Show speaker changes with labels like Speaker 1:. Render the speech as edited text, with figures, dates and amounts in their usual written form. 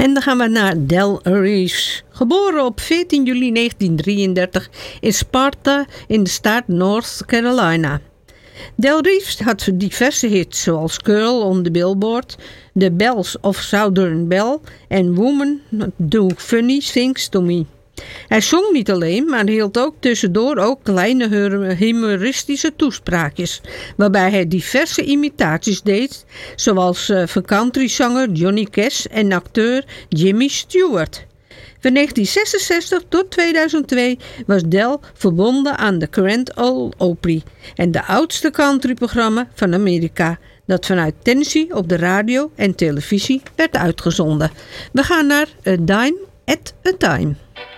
Speaker 1: En dan gaan we naar Del Reeves. Geboren op 14 juli 1933 in Sparta in de staat North Carolina. Del Reeves had diverse hits zoals Girl on the Billboard, The Bells of Southern Belle en Woman Do Funny Things to Me. Hij zong niet alleen, maar hield ook tussendoor ook kleine humoristische toespraakjes, waarbij hij diverse imitaties deed, zoals van countryzanger Johnny Cash en acteur Jimmy Stewart. Van 1966 tot 2002 was Del verbonden aan de Grand Ole Opry en de oudste countryprogramma van Amerika, dat vanuit Tennessee op de radio en televisie werd uitgezonden. We gaan naar A Dime at a Time.